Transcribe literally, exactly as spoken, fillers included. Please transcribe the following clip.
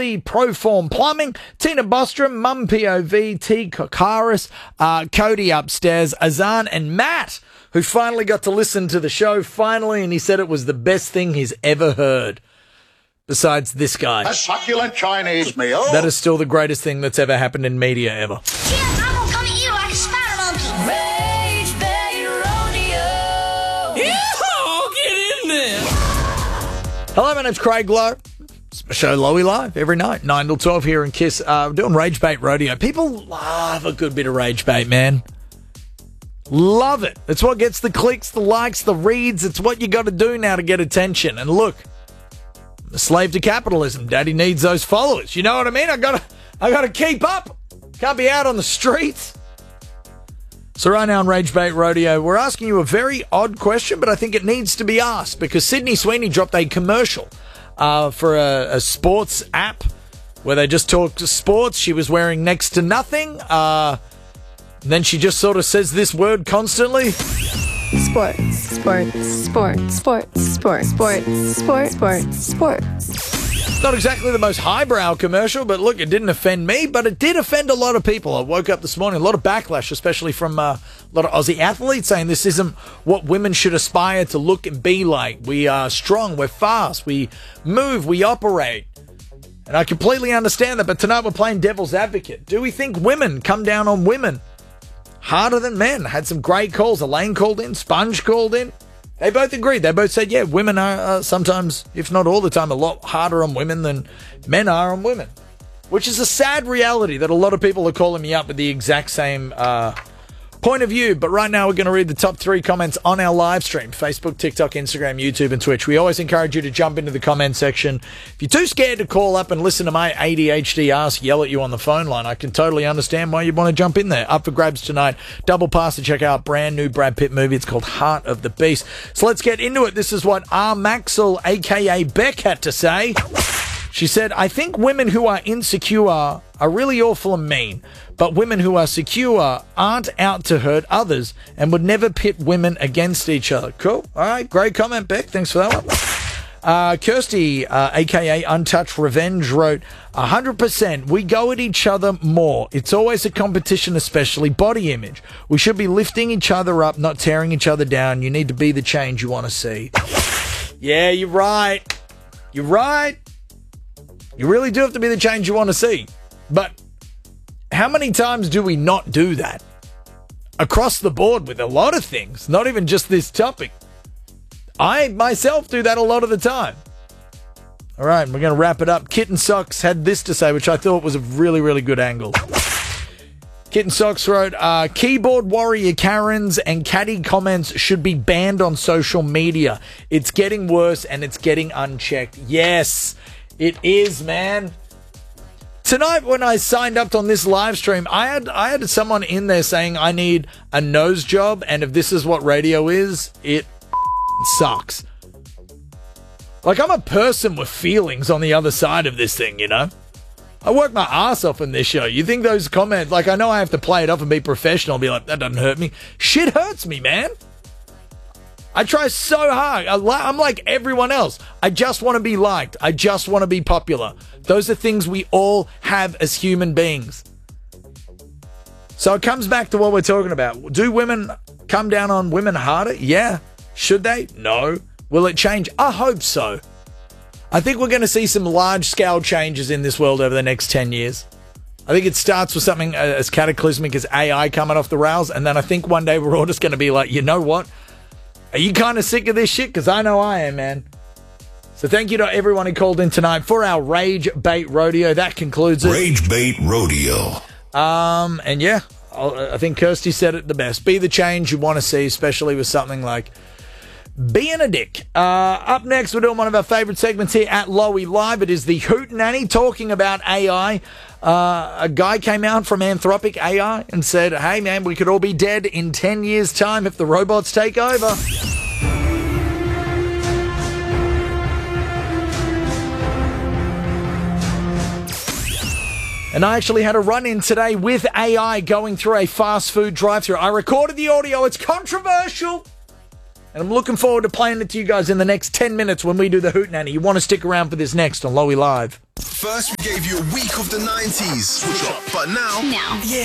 Proform Plumbing, Tina Bostrom, Mum P O V, T Kokaris, uh, Cody upstairs, Azan and Matt, who finally got to listen to the show, finally, and he said it was the best thing he's ever heard. Besides this guy. A succulent Chinese meal. That is still the greatest thing that's ever happened in media ever. Yeah, I'm gonna come at you like a spider monkey. Rage Bait Rodeo. Yeah, get in there. Hello, my name's Craig Lowe. It's my show Lowy Live every night, nine till twelve here in Kiss. Uh, we're doing Rage Bait Rodeo. People love a good bit of Rage Bait, man. Love it. It's what gets the clicks, the likes, the reads. It's what you got to do now to get attention. And look, I'm a slave to capitalism. Daddy needs those followers. You know what I mean? I gotta, I gotta keep up. Can't be out on the streets. So right now on Rage Bait Rodeo, we're asking you a very odd question, but I think it needs to be asked because Sydney Sweeney dropped a commercial uh, for a, a sports app where they just talk to sports. She was wearing next to nothing. Uh, then she just sort of says this word constantly. Sports, sports, sports, sports, sports, sports, sports, sports, sports. Not exactly the most highbrow commercial, but look, it didn't offend me, but it did offend a lot of people. I woke up this morning, a lot of backlash, especially from uh, a lot of Aussie athletes saying this isn't what women should aspire to look and be like. We are strong, we're fast, we move, we operate. And I completely understand that, but tonight we're playing devil's advocate. Do we think women come down on women harder than men? Had some great calls. Elaine called in, Sponge called in. They both agreed. They both said, yeah, women are uh, sometimes, if not all the time, a lot harder on women than men are on women. Which is a sad reality that a lot of people are calling me up with the exact same uh, point of view. But right now we're going to read the top three comments on our live stream. Facebook, TikTok, Instagram, YouTube, and Twitch. We always encourage you to jump into the comment section. If you're too scared to call up and listen to my A D H D ass yell at you on the phone line, I can totally understand why you'd want to jump in there. Up for grabs tonight. Double pass to check out a brand new Brad Pitt movie. It's called Heart of the Beast. So let's get into it. This is what R. Maxwell, a k a. Beck, had to say. She said, I think women who are insecure are really awful and mean, but women who are secure aren't out to hurt others and would never pit women against each other. Cool. All right. Great comment, Beck. Thanks for that one. Uh, Kirsty, uh, a k a. Untouched Revenge, wrote, one hundred percent. We go at each other more. It's always a competition, especially body image. We should be lifting each other up, not tearing each other down. You need to be the change you want to see. Yeah, you're right. You're right. You really do have to be the change you want to see. But how many times do we not do that? Across the board with a lot of things, not even just this topic. I myself do that a lot of the time. All right, we're going to wrap it up. Kitten Socks had this to say, which I thought was a really, really good angle. Kitten Socks wrote, uh, keyboard warrior Karens and catty comments should be banned on social media. It's getting worse and it's getting unchecked. Yes, it is, man. Tonight when I signed up on this live stream, I had I had someone in there saying I need a nose job, and if this is what radio is, it sucks. Like, I'm a person with feelings on the other side of this thing, you know? I work my ass off in this show. You think those comments, like, I know I have to play it off and be professional and be like, that doesn't hurt me. Shit hurts me, man. I try so hard. I'm like everyone else. I just want to be liked. I just want to be popular. Those are things we all have as human beings. So it comes back to what we're talking about. Do women come down on women harder? Yeah. Should they? No. Will it change? I hope so. I think we're going to see some large-scale changes in this world over the next ten years. I think it starts with something as cataclysmic as A I coming off the rails, and then I think one day we're all just going to be like, you know what? Are you kind of sick of this shit? Because I know I am, man. So thank you to everyone who called in tonight for our Rage Bait Rodeo. That concludes it. Rage Bait Rodeo. Um, and yeah, I think Kirsty said it the best. Be the change you want to see, especially with something like being a dick. Uh, up next, we're doing one of our favourite segments here at Lowy Live. It is the Hootenanny talking about A I. Uh, a guy came out from Anthropic A I and said, hey, man, we could all be dead in ten years' time if the robots take over. And I actually had a run-in today with A I going through a fast food drive-thru. I recorded the audio. It's controversial. And I'm looking forward to playing it to you guys in the next ten minutes when we do the Hootenanny. You want to stick around for this next on Lowy Live. First, we gave you a week of the nineties. But now... Now.